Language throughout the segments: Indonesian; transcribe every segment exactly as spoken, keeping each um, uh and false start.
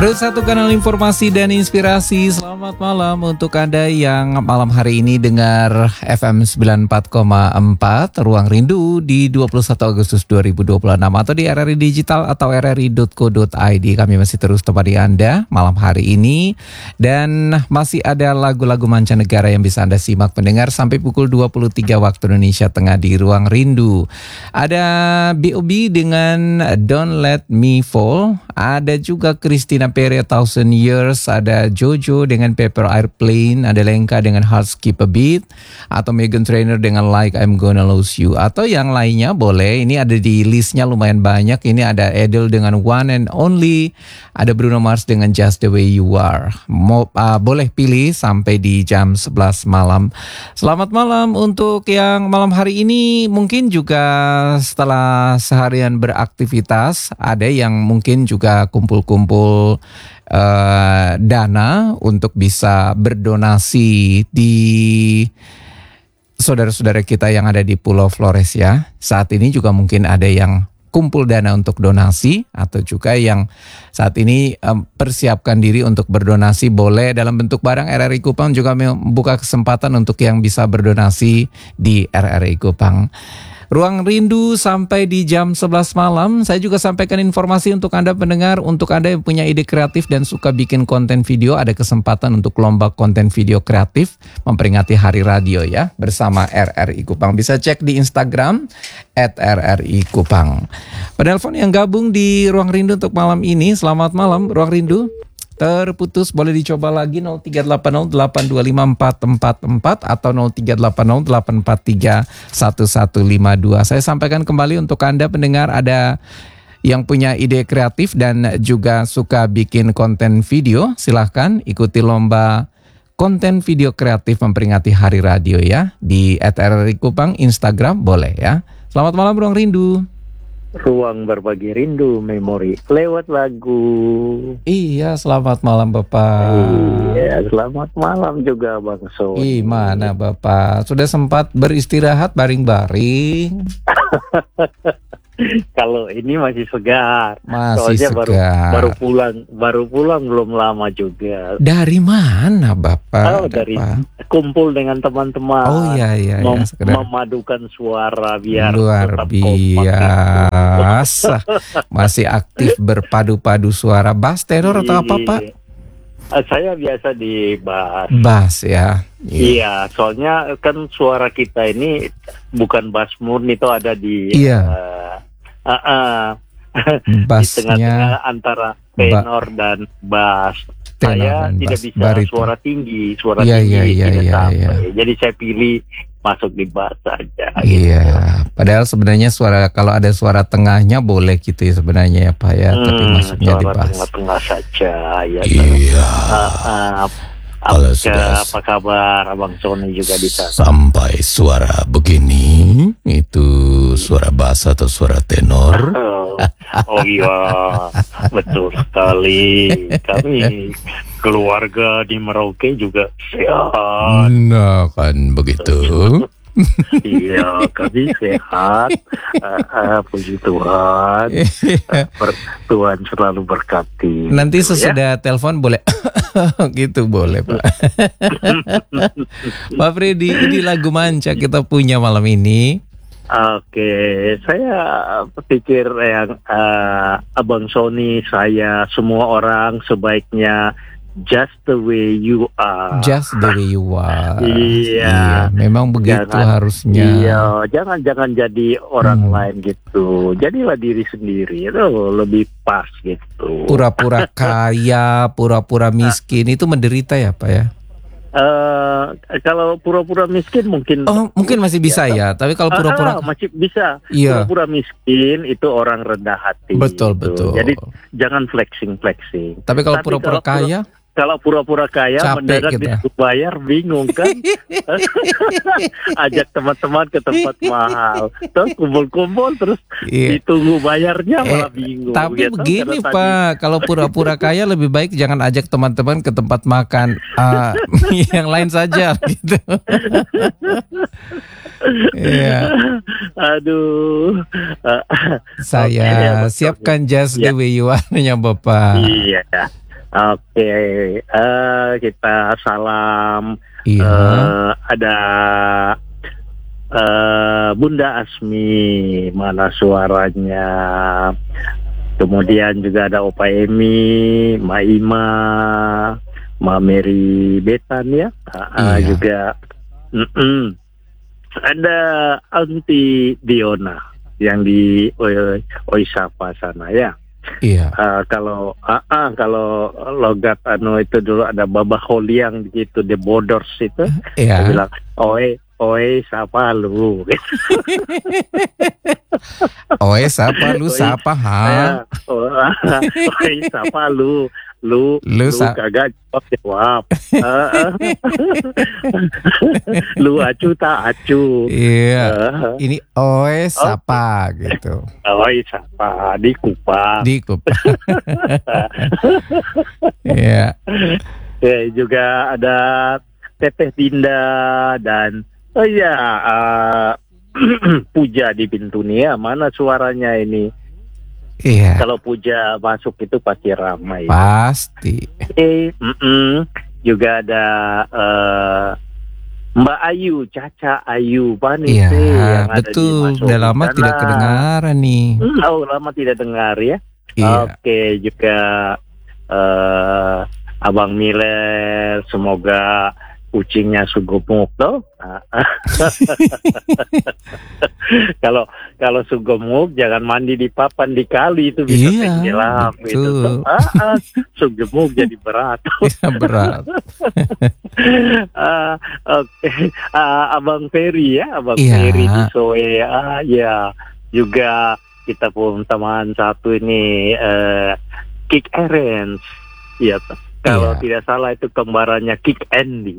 Terus satu kanal informasi dan inspirasi. Selamat malam untuk Anda yang malam hari ini dengar F M sembilan puluh empat koma empat Ruang Rindu di dua puluh satu Agustus dua ribu dua puluh enam atau di R R I Digital atau r r i dot co dot i d. Kami masih terus temani Anda malam hari ini dan masih ada lagu-lagu mancanegara yang bisa Anda simak pendengar sampai pukul dua puluh tiga waktu Indonesia Tengah di Ruang Rindu. Ada B O B dengan Don't Let Me Fall, ada juga Christina Perry Thousand Years, ada Jojo dengan Paper Airplane, ada Lenka dengan Heart Skip a Beat, atau Meghan Trainor dengan Like I'm Gonna Lose You, atau yang lainnya boleh. Ini ada di listnya lumayan banyak. Ini ada Adele dengan One and Only, ada Bruno Mars dengan Just the Way You Are. Mo, uh, boleh pilih sampai di jam sebelas malam. Selamat malam untuk yang malam hari ini. Mungkin juga setelah seharian beraktivitas, ada yang mungkin juga kumpul-kumpul Uh, dana untuk bisa berdonasi di saudara-saudara kita yang ada di Pulau Flores ya. Saat ini juga mungkin ada yang kumpul dana untuk donasi, atau juga yang saat ini um, persiapkan diri untuk berdonasi. Boleh dalam bentuk barang. R R I Kupang juga membuka kesempatan untuk yang bisa berdonasi di R R I Kupang. Ruang Rindu sampai di jam sebelas malam. Saya juga sampaikan informasi untuk Anda pendengar. Untuk Anda yang punya ide kreatif dan suka bikin konten video, ada kesempatan untuk lomba konten video kreatif memperingati Hari Radio ya, bersama R R I Kupang. Bisa cek di Instagram at R R I Kupang. Penelpon yang gabung di Ruang Rindu untuk malam ini, selamat malam. Ruang Rindu terputus, boleh dicoba lagi nol tiga delapan nol delapan dua lima empat empat empat atau nol tiga delapan nol delapan empat tiga satu satu lima dua. Saya sampaikan kembali untuk Anda pendengar, ada yang punya ide kreatif dan juga suka bikin konten video, silahkan ikuti lomba konten video kreatif memperingati Hari Radio ya, di at R R I Kupang Instagram boleh ya. Selamat malam Ruang Rindu. Ruang berbagi rindu memori lewat lagu. Iya, selamat malam Bapak. Iya, selamat malam juga Bang Sony. Ih, mana Bapak? Sudah sempat beristirahat baring-baring? Kalau ini masih segar. Masih Soalnya segar. Baru, baru pulang, baru pulang belum lama juga. Dari mana Bapak? Oh, dari Bapak? kumpul dengan teman-teman. Oh iya iya, Mem- ya, sekedar memadukan suara biar luar tetap kompak. biasa. Masih aktif berpadu-padu suara. Bass tenor atau apa Pak? Uh, saya biasa di bass. Bass ya. Iya, soalnya kan suara kita ini bukan bass murni, itu ada di Iya. uh, uh, uh, di Bassnya tengah-tengah antara tenor ba- dan bass. Tenor Saya dan tidak bass, bisa bariton. suara tinggi, suara Iya, tinggi iya, iya, tidak iya, sampai. iya. Jadi saya pilih masuk di bass saja. Iya, padahal sebenarnya suara, kalau ada suara tengahnya boleh gitu ya sebenarnya ya Pak ya, Hmm, tapi masuknya di suara bass. tengah-tengah saja. Ya, Iya. Uh, uh, Kalau apa, sudah apa kabar Abang Sony juga di sana? sampai suara begini, itu suara bass atau suara tenor? Oh, oh iya, betul sekali. Kami keluarga di Merauke juga sehat. Nah kan begitu. Iya, kami sehat. Uh, uh, puji Tuhan. Uh, ber- Tuhan selalu berkati. Nanti Gitu, sesudah telepon boleh gitu boleh Pak. Pak Freddy, ini lagu manca kita punya malam ini. Oke, saya pikir yang uh, Abang Sony, saya, semua orang sebaiknya just the way you are. Just the way you are. Iya. Memang begitu Jangan- harusnya. Iya, jangan jangan jadi orang Hmm. lain gitu. Jadilah diri sendiri, itu lebih pas gitu. Pura-pura kaya, pura-pura miskin itu menderita ya Pak ya. Eh, kalau pura-pura miskin mungkin. Oh, mungkin masih bisa ya, tapi kalau Ah, pura-pura ah, masih bisa. Iya. Pura-pura miskin itu orang rendah hati. Betul, gitu. betul. Jadi jangan flexing flexing. Tapi kalau Tapi pura-pura kalau pura- kaya, Kalau pura-pura kaya Capek mendadak kita. disuruh bayar, bingung kan? Ajak teman-teman ke tempat mahal, terus kumpul-kumpul, terus Iya. ditunggu bayarnya malah Eh, bingung. tapi gitu. begini Karena Pak, kalau pura-pura kaya lebih baik jangan ajak teman-teman ke tempat makan, ah, yang lain saja gitu. Iya, Aduh. saya Oke, ya, betul. siapkan just Ya. the way you are-nya Bapak. Iya. Oke, eh, kita salam. Iya. Eh, ada eh, Bunda Asmi, mana suaranya? Kemudian juga ada Opa Emi, Ma Ima, Ma Mary Betan ya, Ah, Iya. juga mm-mm. ada Aunty Diona yang di Oi- Oisapa sana ya. Iya. Ah, kalau ah, ah, kalau logat anu itu dulu ada Baba Holiang gitu, The Bodors itu. Dia Iya. bilang, oi, oi, siapa lu? Oe siapa lu Oi, siapa ha? saya, oh, oi, siapa lu? Lu, Lu lu, sa- kagak jawab jawab. Ah, ah. Lu acu tak acu. Iya. Ah, Ini oe siapa gitu. oi, siapa di Kupang? Di Kup. Iya. Ya, juga ada Teteh Dinda dan oh ya uh, Puja di Pintunia. Mana suaranya ini? Iya. Kalau Puja masuk itu pasti ramai. Pasti. Eh, mm-mm. Juga ada uh, Mbak Ayu, Caca Ayu, Panis Iya, yang ada di betul. Masuk Udah lama sana. tidak kedengaran nih. Hmm, oh, lama tidak dengar ya. Iya. Oke, juga eh Abang Miller, semoga kucingnya sugumuk toh. Kalau kalau sugumuk jangan mandi di papan di kali itu bisa Iya, tenggelam gitu. betul. Toh. Ah, ah, sugumuk jadi berat. Bisa berat. Ah, Oke, Ah, Abang Ferry ya, Abang Iya. Ferry di Soe. Ah, ya, juga kita pun teman satu ini eh, Kick Erens, ya. toh. Kalau Iya. tidak salah itu kembarannya Kick Andy.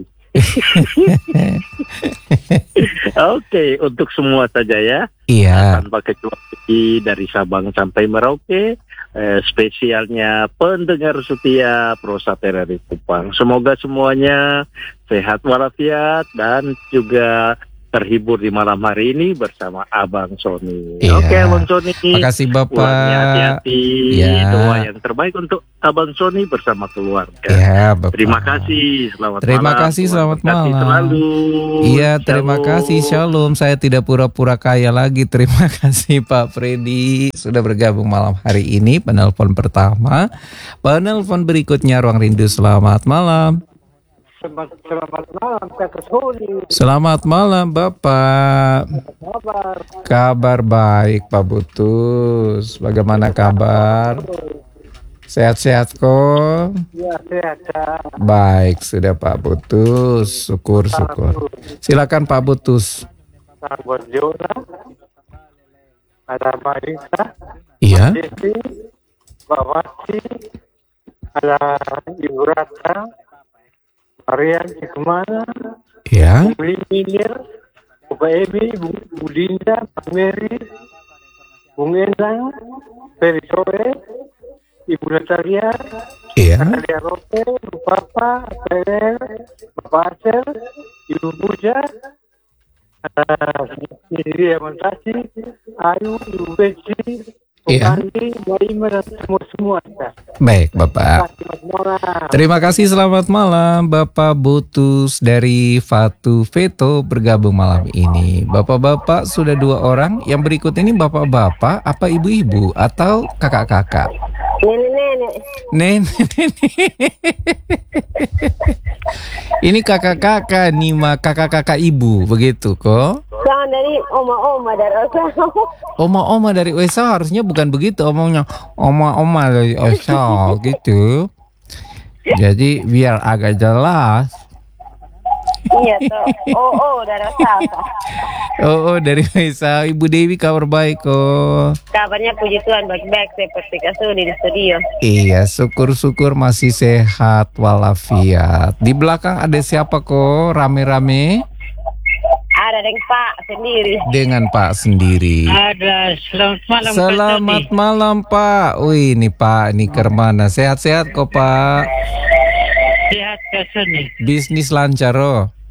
Oke, untuk semua saja ya, Iya. tanpa kecuali dari Sabang sampai Merauke, eh, spesialnya pendengar setia Prosa Terari Kupang. Semoga semuanya sehat walafiat dan juga terhibur di malam hari ini bersama Abang Sony. Iya. Oke, Abang Sony. Makasih Pulangnya Bapak. hati-hati. Ya. Doa yang terbaik untuk Abang Sony bersama keluarga. Iya, Bapak. Terima kasih, selamat Terima malam. kasih, Tuhan selamat berkati malam. selalu. Iya, terima Shalom. kasih. Shalom. Saya tidak pura-pura kaya lagi. Terima kasih Pak Freddy sudah bergabung malam hari ini. Penelpon pertama. Penelpon berikutnya Ruang Rindu. Selamat malam. Selamat, selamat malam, Kak Sony. Selamat malam Bapak. Kabar? Kabar baik Pak Butus. Bagaimana kabar? Sehat-sehat kok? Ya, sehat. Kak. Baik, sudah Pak Butus. Syukur, syukur. Silakan Pak Butus. Salam buat Jona. Ada Mbak Rita, Iya. Desi, Mbak Wati, ada Ibu Rata, Marian Cikemana, Iya. Bu Liminir, Mbak Emi, Bu, Bu Dinda, Mbak Mary, Bung Endang, Ferry Soe, Ibu Natalia, Iya. Natalia Rote, Bu Papa, Perer, Bapak Acel, Ibu Puja, uh, Indri Amantasi, Ayu, Ibu Beci, Iya. Andi, Mbak Ima, dan semua-semua. Baik Bapak. Selamat malam. Terima kasih, selamat malam Bapak Butus dari Fatu Veto bergabung malam ini. Bapak-bapak sudah dua orang, yang berikut ini bapak-bapak apa ibu-ibu atau kakak-kakak? Nenek-nenek. Nenek-nenek. Ini kakak-kakak nih, mah kakak-kakak ibu, begitu kok? Jangan dari oma-oma dari Osaka. Oma-oma dari U S A harusnya bukan begitu omongnya. Oma-oma dari U S A gitu. Jadi biar agak jelas. Iya toh. Oh oh dari Osaka. Oh, oh dari U S A. Ibu Dewi kabar baik kok. Kabarnya puji Tuhan baik-baik seperti Kasuni di studio. Iya, syukur-syukur masih sehat walafiat. Di belakang ada siapa kok rame-rame? Ada dengan Pak sendiri. Dengan Pak sendiri. Ada, selamat malam. Selamat Kak Tony. malam Pak. Wih, ini Pak, ini Kermana. Sehat-sehat kok Pak. Sehat Kak Sony. Bisnis lancar oh.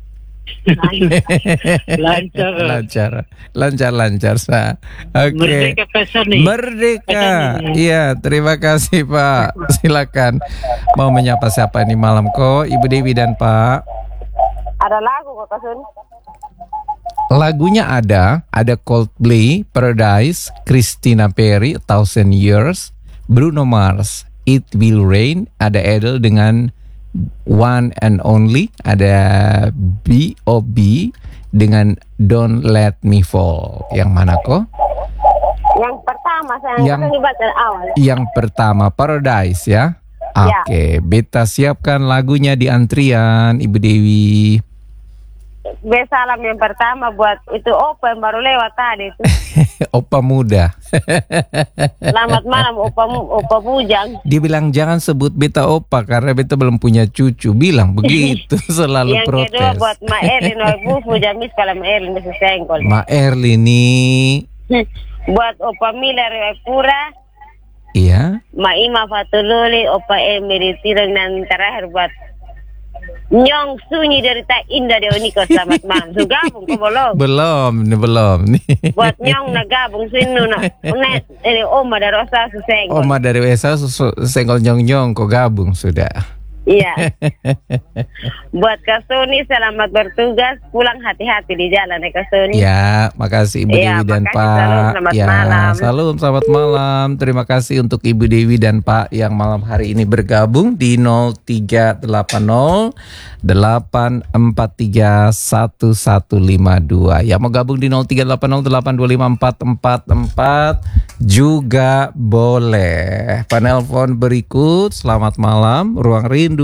Lancar. lancar, lancar, lancar. Sa. Oke. Merdeka Kasani. Merdeka. Iya, terima kasih Pak. Silakan. Mau menyapa siapa ini malam kok, Ibu Dewi dan Pak? Ada lagu kok Kasun. Lagunya ada, ada Coldplay, Paradise, Christina Perri, A Thousand Years, Bruno Mars, It Will Rain, ada Adele dengan One and Only, ada B O B dengan Don't Let Me Fall. Yang mana kok? Yang pertama saya Yang- yang baca dari awal. Yang pertama Paradise ya. Ya. Oke, beta siapkan lagunya di antrian, Ibu Dewi. Besalam yang pertama buat itu Opa yang baru lewat tadi itu. Opa muda. Selamat malam Opa Mu- Opa Bujang. Dia bilang jangan sebut beta opa karena beta belum punya cucu. Bilang begitu, selalu Yang protes. kedua buat Ma Erlin Oi Bufu Jamis kalau Ma Erlin bisa senggol. Ma Erli nih. Buat Opa Mila Oi Pura, Iya. Ma Ima Fatululi, Opa Emiri Tirang, dan terakhir buat Nyong Sunyi dari Tak Indah Deoniko. Selamat malam. Su gabung kok belum? Belum, nih belum nih. Buat Nyong na gabung sinu na unet ini Oma dari Osa su senggol. Oma dari W S A susu- senggol nyong-nyong kok gabung sudah. Iya. Buat Kasuni selamat bertugas, pulang hati-hati di jalan ya Kasuni. Ya, makasih Ibu Iya, Dewi dan makasih, Pak. salam, selamat ya, malam. salam selamat malam. Terima kasih untuk Ibu Dewi dan Pak yang malam hari ini bergabung di nol tiga delapan nol delapan empat tiga satu satu lima dua. Ya, mau gabung di nol tiga delapan nol delapan dua lima empat empat empat juga boleh. Penelpon berikut. Selamat malam, Ruang Rindu.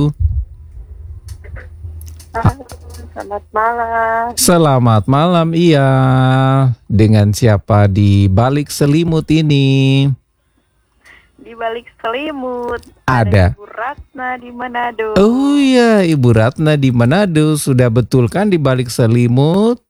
Selamat malam. Selamat malam, iya. Dengan siapa di balik selimut ini? Di balik selimut Ada. Ibu Ratna di Manado. Oh iya, Ibu Ratna di Manado. Sudah betul kan di balik selimut?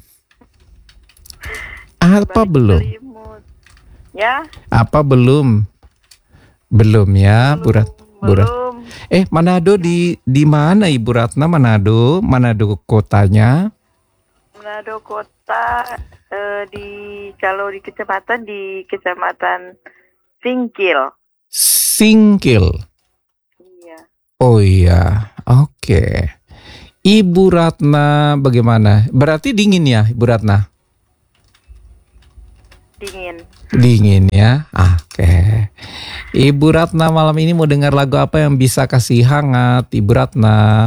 Apa Balik belum? selimut. Ya, Apa belum? Belum ya, Bu Rat- Bu Rat- belum. Eh, Manado di di mana Ibu Ratna? Manado, Manado kotanya? Manado kota eh, di kalau di kecamatan di kecamatan Singkil. Singkil. Iya. Oh iya, oke. Ibu Ratna bagaimana? Berarti dingin ya, Ibu Ratna? Dingin. Dingin ya, oke. Ibu Ratna malam ini mau dengar lagu apa yang bisa kasih hangat, Ibu Ratna?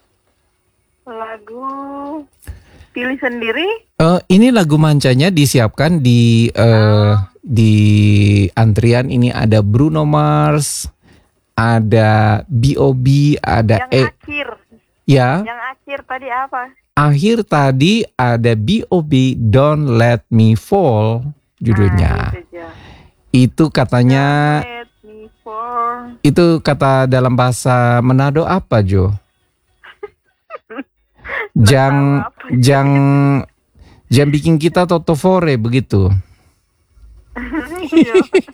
Lagu pilih sendiri. Eh, ini lagu mancanya disiapkan di eh, di antrian. Ini ada Bruno Mars, ada B O B, ada Yang E, akhir. ya. Yang akhir tadi apa? Akhir tadi ada B O B, Don't Let Me Fall judulnya. Ah, itu aja. Itu katanya, Let me fall. itu kata dalam bahasa Manado apa Jo? Jang, apa. jang, jang bikin kita totofore begitu. Iya.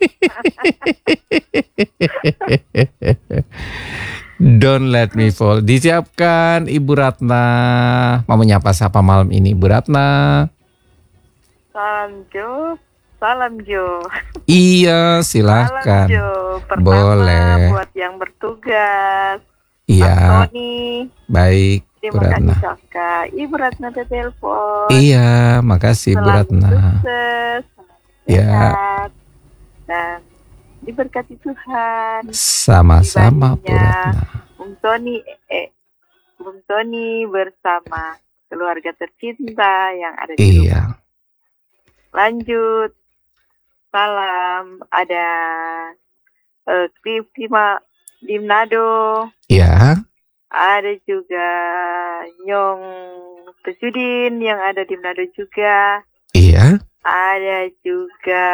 Don't Let Me Fall. Disiapkan Ibu Ratna. Mau menyapa siapa malam ini Ibu Ratna? Salam Jo. Salam Jo. Iya, Salam silahkan. Jo. Pertama Boleh. buat yang bertugas. Iya, Tony. baik Bu Terima kasih Ratna. Kakak. Ibu Ratna telepon. Iya, makasih Bu Selamat Ratna. sukses. Ya. Sehat. Dan diberkati Tuhan. Sama-sama Bu Pribadinya, Ratna. Bung Tony, eh, Bung Tony bersama keluarga tercinta yang ada di rumah. Iya. Lanjut. Salam. Ada eh, Kripima di Manado. Iya. Ada juga Nyong Pesudin yang ada di Manado juga. Iya. Ada juga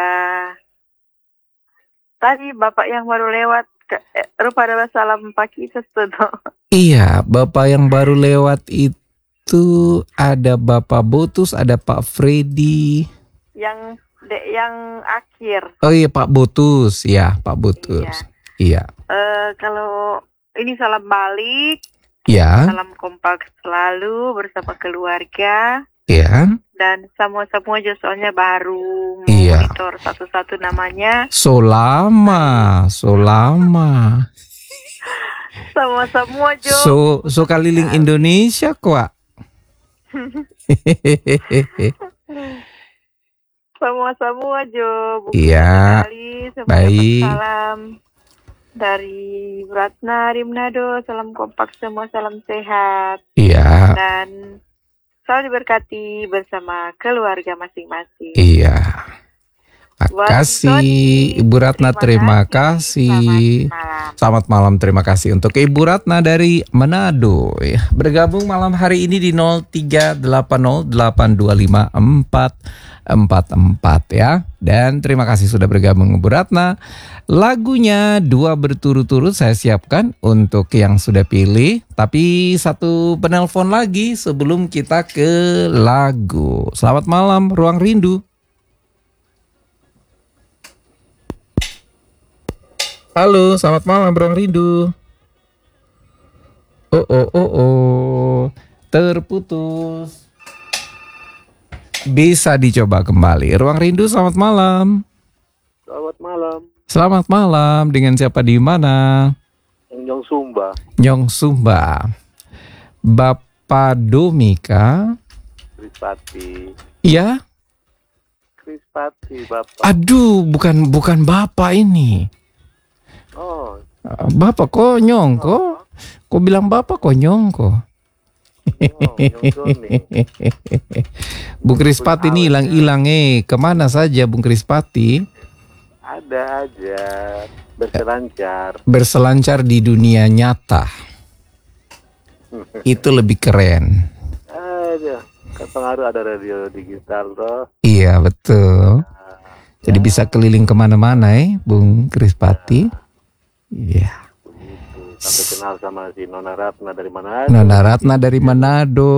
tadi Bapak yang baru lewat ke- eh, rupa adalah salam pagi sesuatu. Iya, Bapak yang baru lewat itu ada Bapak Botus, ada Pak Freddy. yang de- yang akhir. Oh iya, Pak Botus. Ya, Pak Botus. Iya. Eh, kalau ini salam balik Ya, Salam kompak selalu bersama keluarga. ya. Dan semua-semua aja soalnya baru Iya. monitor satu-satu namanya. So lama, so lama. Sama-semua Jo. So, so keliling Indonesia kok. Sama-semua Jo. Bu Iya. Kali, semuanya Baik. salam dari Ratna dari Manado. Salam kompak semua, salam sehat Iya, dan selalu diberkati bersama keluarga masing-masing. iya. Buat Makasih Tony, Ibu Ratna, terima terima kasih. Selamat malam. Selamat malam, terima kasih untuk Ibu Ratna dari Manado ya. Bergabung malam hari ini di nol tiga delapan nol delapan dua lima empat empat empat ya. Dan terima kasih sudah bergabung Ibu Ratna. Lagunya dua berturut-turut saya siapkan untuk yang sudah pilih. Tapi satu penelpon lagi sebelum kita ke lagu. Selamat malam Ruang Rindu. Halo, selamat malam Ruang Rindu. Oh, oh, oh, oh. Terputus. Bisa dicoba kembali. Ruang Rindu, selamat malam. Selamat malam, Selamat malam. Dengan siapa di mana? Nyong Sumba, Nyong Sumba. Bapak Domika. Krispati, Ya? Krispati Bapak. Aduh, bukan bukan Bapak ini. Oh, Bapak kok Nyong kok? Kok bilang Bapak kok Nyong kok? Nyong Doni. Bung Krispati ini hilang-hilang eh. Kemana saja Bung Krispati? Ada aja, berselancar. Berselancar di dunia nyata. Itu lebih keren. Ada, pengaruh ada radio digital toh. Iya betul. Jadi bisa keliling kemana-mana eh Bung Krispati. Iya. Begitu. Sampai kenal sama si Nona Ratna dari mana? Nona Ratna dari Manado.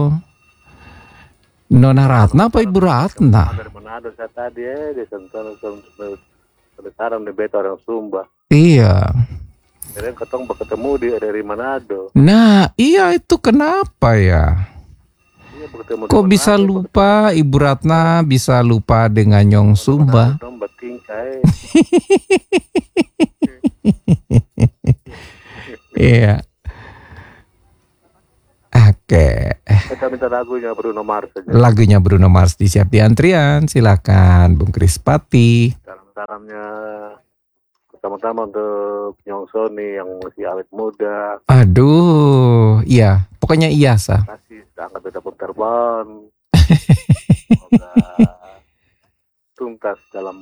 Nona Ratna apa Ibu Ratna? Dari Manado saya tadi eh di Sentono Sementara di beta orang Sumba. Iya. Keren ketemu bertemu di dari Manado. Nah iya itu kenapa ya? Iya, bertemu di Kok bisa Manado, lupa Ibu Ratna bisa lupa dengan Nyong Sumba? Dong batingkai. Iya. Oke. Kita minta lagunya Bruno Mars saja. Lagunya Bruno Mars disiap di antrian. Silakan Bung Krispati. Salam-salamnya pertama-tama untuk Nyong Sony yang masih awet muda. Aduh, iya. Pokoknya iya sah. Kasih angkat beda pun terbang. Semoga tuntas dalam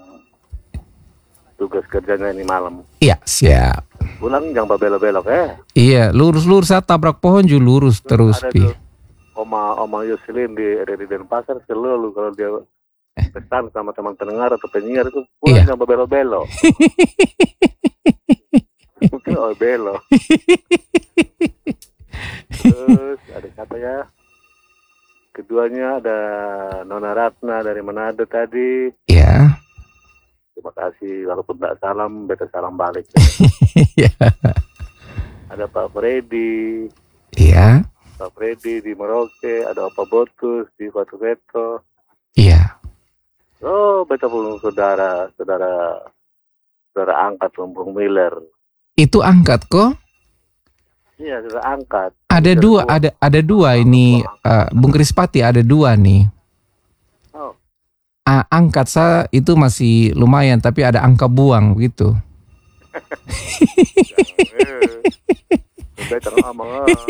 tugas kerjanya ini malam. Iya, siap. Pulang jangan belok-belok eh. Iya, lurus-lurus saya tabrak pohon juga lurus terus Ada pi. tuh Oma Oma Yuslin di dari Denpasar selalu kalau dia pesan sama teman pendengar atau penyiar itu pulang Iya. jangan belok-belok. Mungkin oh belok. Terus ada siapa ya? Keduanya ada Nona Ratna dari Manado tadi. Iya. Terima kasih walaupun tak salam, beta salam balik. Iya. Ada Pak Freddy, Iya. Pak Freddy di Merauke, ada Opa Botus di Batu Beto. Iya. Oh, beta pun saudara, saudara, saudara angkat Bung Miller. Itu angkat kok. Iya, saudara angkat. Ada Saudara dua, gua. ada ada dua ini eh, Bung Krispati ada dua nih. Oh, Ah, angkat saya itu masih lumayan tapi ada angka buang gitu. eh. Beta ngomong. Oh.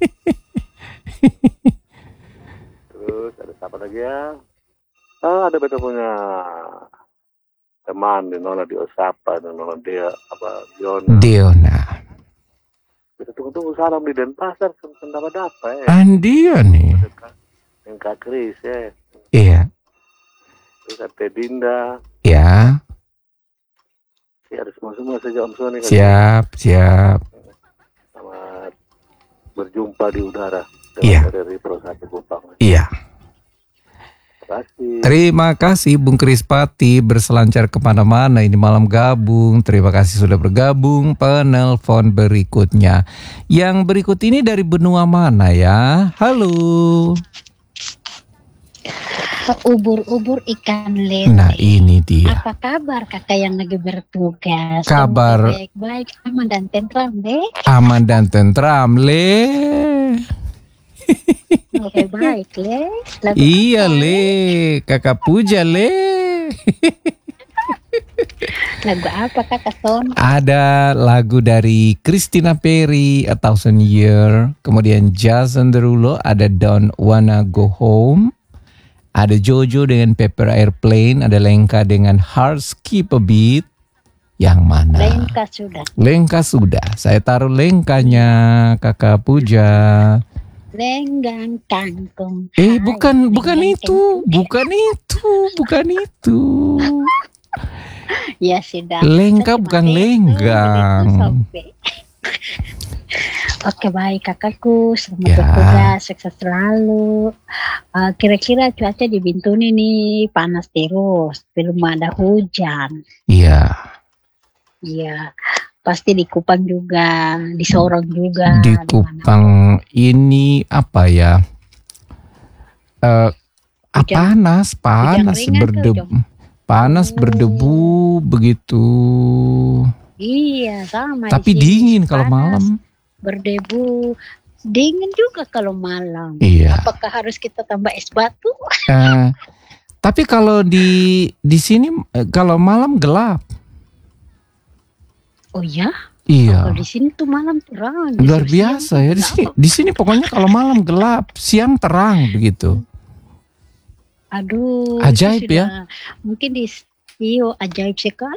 Terus ada siapa lagi ya? Ah, ada beta punya teman di Nona di Osapa, di Nona dia apa Diona. Diona. Kita tunggu-tunggu salam di Denpasar, kan dapat apa ya? Andia nih. Yang Kak Kris ya. Iya. Terus ada Teh Dinda. Ya. Ya ada semua-semua saja Om Sony. kan. Siap, siap. Selamat berjumpa di udara. Iya. Dari Pro satu Kupang. Iya. kasih. Terima kasih Bung Krispati berselancar kemana-mana ini malam gabung. Terima kasih sudah bergabung. Penelpon berikutnya. Yang berikut ini dari benua mana ya? Halo. Ubur-ubur ikan lele. Nah ini dia. Apa kabar kakak yang lagi bertugas? Kabar baik-baik, aman dan tentram deh. Aman dan tentram le. Oke baik le. Lagu Iya apa, le, kakak puja le. Lagu apa kakak Son? Ada lagu dari Christina Perri, A Thousand Year. Kemudian Jason Derulo, ada Don't Wanna Go Home. Ada Jojo dengan Paper Airplane. Ada Lenka dengan Heart Skip a Beat. Yang mana? Lengka sudah. Lenka sudah. Saya taruh lengkanya kakak puja. Lenggang kangkung. Eh bukan, Hai, bukan lenggang itu, bukan itu, bukan itu. Ya sudah. Lengka Saya bukan cuma lenggang. itu sampai. Oke baik kakakku, selamat Ya. bertugas, sukses selalu. Uh, kira-kira cuaca di Bintuni nih panas terus, belum ada hujan. Iya, Iya, pasti di Kupang juga, di Sorong juga. di mana- Kupang ini apa ya? Eh, ah, Hujan- panas, panas ringan tuh, berdebu, Jom. panas Oh. berdebu begitu. Iya sama. Tapi di sini. dingin kalau Panas, malam. Berdebu, dingin juga kalau malam. Iya. Apakah harus kita tambah es batu? Eh, tapi kalau di di sini eh, kalau malam gelap. Oh ya? Iya. Kalau di sini tuh malam terang. Luar Justru siang biasa ya di gelap. sini. Di sini pokoknya kalau malam gelap, siang terang begitu. Aduh, Ajaib itu ya. sudah- Mungkin di iyo ajaib sekali.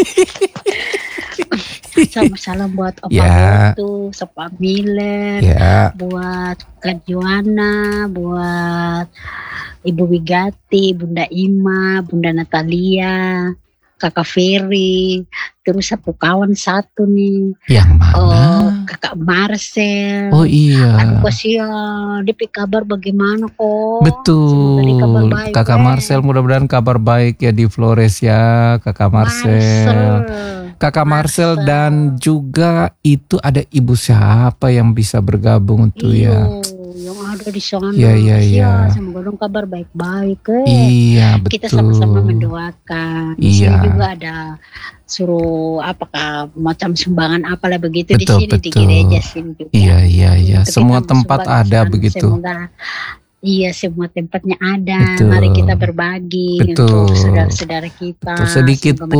Sama salam buat Opa Ya. Botu, Sopa Miller, Ya. buat Kak Joana, buat Ibu Wigati, Bunda Ima, Bunda Natalia, Kakak Ferry, terus satu kawan satu nih, Yang mana? oh, Kakak Marcel. Oh iya. Aduh kasihan, dia pi kabar bagaimana kok? Semoga dia kabar Betul. baik, Kakak eh. Marcel mudah-mudahan kabar baik ya di Flores ya, Kakak Marcel. Kakak Marcel Marcel. dan juga itu ada ibu siapa yang bisa bergabung tuh ya? Iyo, yang ada di sana. Iya, iya, Sia, iya. Semoga dong kabar baik-baik. Eh. Iya betul. Kita sama-sama mendoakan. Di Iya. sini juga ada suruh apakah macam sumbangan apalah begitu di Betul, sini di betul. gereja sini juga. Iya iya iya. Untuk Semua kita tempat sumbang ada sana, begitu. Semoga iya semua tempatnya ada. Betul. Mari kita berbagi Betul. untuk saudara-saudara kita. Betul, sedikit Semoga